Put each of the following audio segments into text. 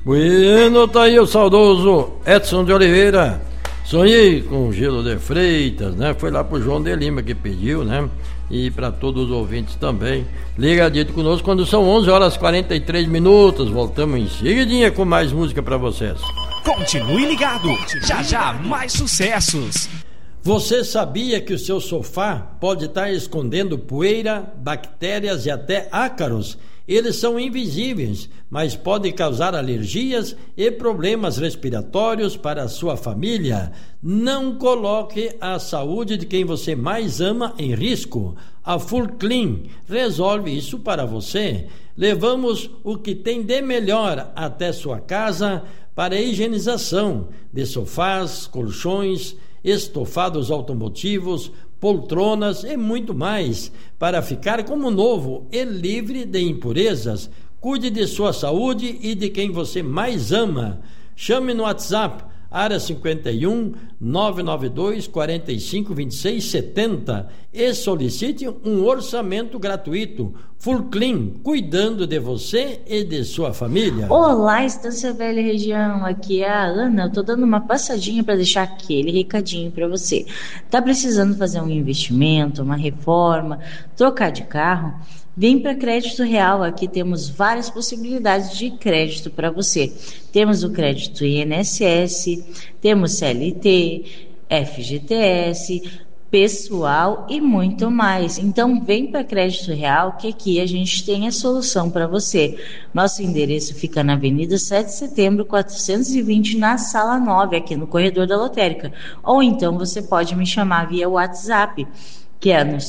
Bueno, tá aí o saudoso Edson de Oliveira. Sonhei com o Gelo de Freitas, né? Foi lá pro João de Lima que pediu, né? E para todos os ouvintes também. Ligadito conosco quando são 11h43. Voltamos em seguidinha com mais música para vocês. Continue ligado, já mais sucessos. Você sabia que o seu sofá pode estar escondendo poeira, bactérias e até ácaros? Eles são invisíveis, mas podem causar alergias e problemas respiratórios para a sua família. Não coloque a saúde de quem você mais ama em risco. A Full Clean resolve isso para você. Levamos o que tem de melhor até sua casa para a higienização de sofás, colchões, estofados automotivos, poltronas e muito mais, para ficar como novo e livre de impurezas. Cuide de sua saúde e de quem você mais ama. Chame no WhatsApp, área 51 992 45 26 70 e solicite um orçamento gratuito. Full Clean, cuidando de você e de sua família. Olá, Estância Velha Região, aqui é a Ana. Eu tô dando uma passadinha para deixar aquele recadinho para você. Tá precisando fazer um investimento, uma reforma, trocar de carro? Vem para Crédito Real, aqui temos várias possibilidades de crédito para você. Temos o crédito INSS, temos CLT, FGTS, pessoal e muito mais. Então vem para Crédito Real que aqui a gente tem a solução para você. Nosso endereço fica na Avenida 7 de Setembro 420 na Sala 9, aqui no corredor da Lotérica. Ou então você pode me chamar via WhatsApp, que é no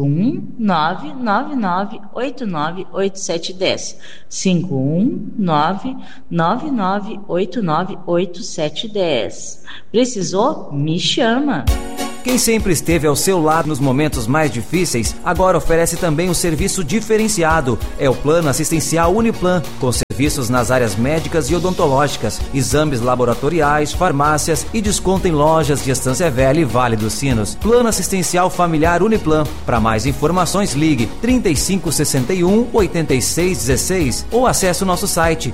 51999898710. 51999898710. Precisou? Me chama! Quem sempre esteve ao seu lado nos momentos mais difíceis, agora oferece também um serviço diferenciado. É o Plano Assistencial Uniplan, com serviços nas áreas médicas e odontológicas, exames laboratoriais, farmácias e desconto em lojas de Estância Velha e Vale dos Sinos. Plano Assistencial Familiar Uniplan. Para mais informações, ligue 3561-8616 ou acesse o nosso site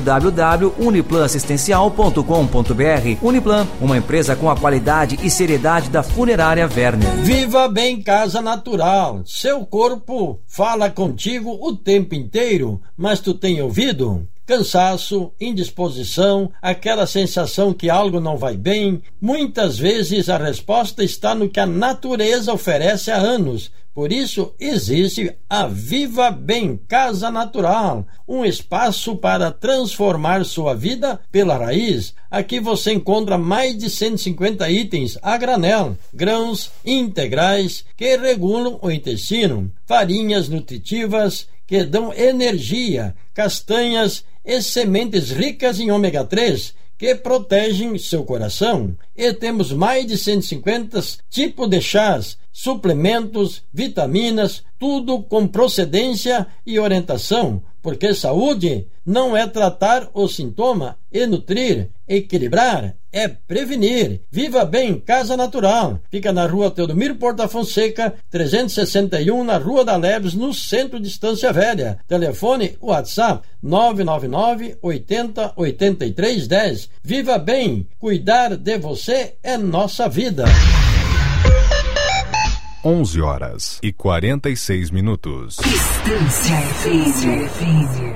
www.uniplanassistencial.com.br. Uniplan, uma empresa com a qualidade e seriedade da Funerária Werner. Viva Bem Casa Natural. Seu corpo fala contigo o tempo inteiro, mas tu tem ouvido? Cansaço, indisposição, aquela sensação que algo não vai bem. Muitas vezes a resposta está no que a natureza oferece há anos. Por isso existe a Viva Bem Casa Natural, um espaço para transformar sua vida pela raiz. Aqui você encontra mais de 150 itens a granel, grãos integrais que regulam o intestino, farinhas nutritivas que dão energia, castanhas e sementes ricas em ômega 3 que protegem seu coração. E temos mais de 150 tipos de chás, suplementos, vitaminas, tudo com procedência e orientação, porque saúde não é tratar o sintoma e nutrir, equilibrar, é prevenir. Viva Bem Casa Natural. Fica na Rua Teodomiro Porta Fonseca, 361, na Rua da Leves, no centro de Estância Velha. Telefone WhatsApp 999 80 83 10. Viva Bem, cuidar de você é nossa vida. 11h46. Estância FM.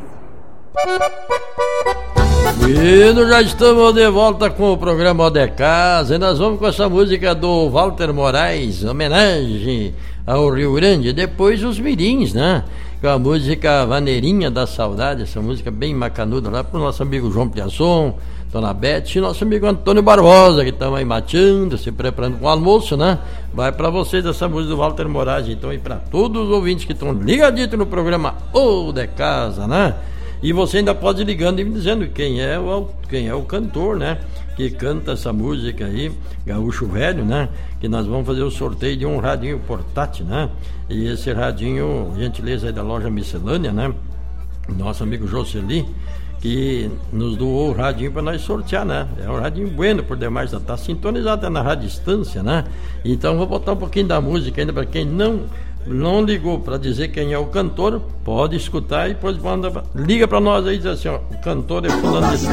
Bueno, já estamos de volta com o programa de casa e nós vamos com essa música do Walter Moraes, homenagem ao Rio Grande. Depois os mirins, né? Com a música Vaneirinha da Saudade, essa música bem macanuda lá pro nosso amigo João Piasson, Dona Beth e nosso amigo Antônio Barbosa, que estão aí mateando, se preparando com o almoço, né? Vai pra vocês essa música do Walter Moraes, então, e pra todos os ouvintes que estão ligaditos no programa O de Casa, né? E você ainda pode ir ligando e me dizendo quem é o cantor, né? Que canta essa música aí, Gaúcho Velho, né? Que nós vamos fazer o sorteio de um radinho portátil, né? E esse radinho, gentileza aí da loja Miscelânea, né? Nosso amigo Jocely, que nos doou o radinho para nós sortear, né? É um radinho bueno, por demais, está sintonizado na Rádio Distância, né? Então vou botar um pouquinho da música ainda para quem não não ligou para dizer quem é o cantor, pode escutar e depois liga para nós aí e diz assim, ó, o cantor é fulano de tal.